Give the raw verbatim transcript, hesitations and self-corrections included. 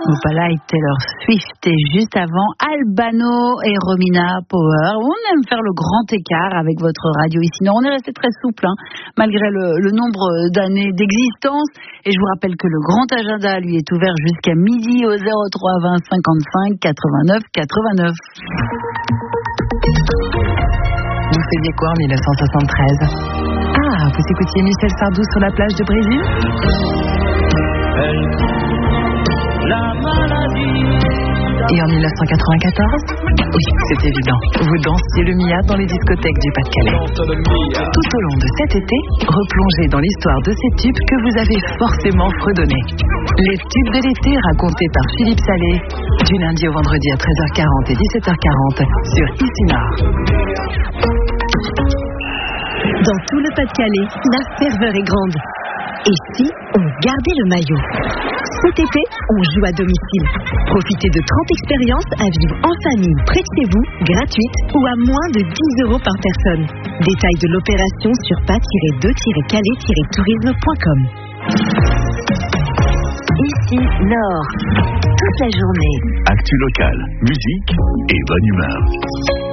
Opala et Taylor Swift et juste avant Albano et Romina Power. On aime faire le grand écart avec votre radio ici. Non, on est resté très souple hein, malgré le, le nombre d'années d'existence. Et je vous rappelle que le grand agenda lui est ouvert jusqu'à midi au zéro trois vingt cinquante-cinq quatre-vingt-neuf quatre-vingt-neuf. Vous faisiez quoi en dix-neuf cent soixante-treize? Ah, vous écoutiez Michel Sardou sur la plage de Brésil? La maladie. Et en dix-neuf cent quatre-vingt-quatorze? Oui, c'est évident. Vous dansiez le Mia dans les discothèques du Pas-de-Calais. Tout au long de cet été, replongez dans l'histoire de ces tubes que vous avez forcément fredonnés. Les tubes de l'été racontés par Philippe Salé, du lundi au vendredi à treize heures quarante et dix-sept heures quarante sur Ici Nord. Dans tout le Pas-de-Calais, la ferveur est grande. Et si on gardait le maillot? Cet été, on joue à domicile. Profitez de trente expériences à vivre en famille près de chez vous, gratuites ou à moins de dix euros par personne. Détails de l'opération sur pas tiret deux tiret calais tiret tourisme point com. Ici Nord, toute la journée. Actu locale, musique et bonne humeur.